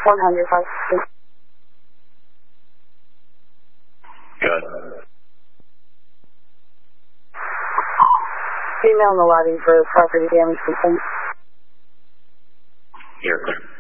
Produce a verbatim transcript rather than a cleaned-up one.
one hundred five. Good. Female in the lobby for property damage complaint. Here, clear.